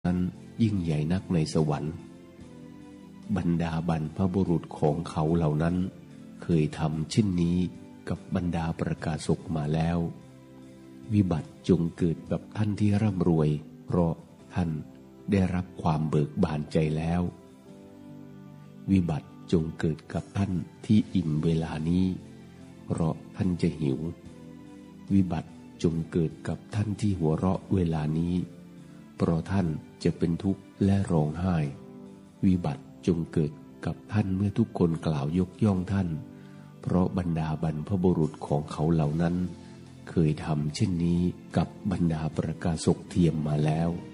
นั้นยิ่งใหญ่นักในสวรรค์บรรดาบรรพบุรุษของเขาเหล่านั้นเคยทำเช่นนี้กับบรรดาประกาศกมาแล้ววิบัติจงเกิดกับท่านที่ร่ำรวยเพราะท่านได้รับความเบิกบานใจแล้ววิบัติจงเกิดกับท่านที่อิ่มเวลานี้เพราะท่านจะหิววิบัติจงเกิดกับท่านที่หัวเราะเวลานี้เพราะท่านจะเป็นทุกข์และร้องไห้วิบัติจงเกิดกับท่านเมื่อทุกคนกล่าวยกย่องท่านเพราะบรรดาบรรพบุรุษของเขาเหล่านั้นเคยทำเช่นนี้กับบรรดาประกาศกเทียมมาแล้ว